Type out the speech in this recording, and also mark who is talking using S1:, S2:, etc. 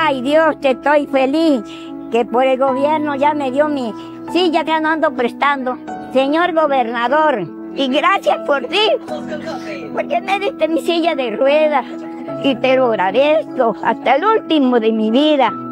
S1: Ay, Dios, te estoy feliz que por el gobierno ya me dio mi silla que no ando prestando. Señor gobernador, y gracias por ti, porque me diste mi silla de ruedas y te lo agradezco hasta el último de mi vida.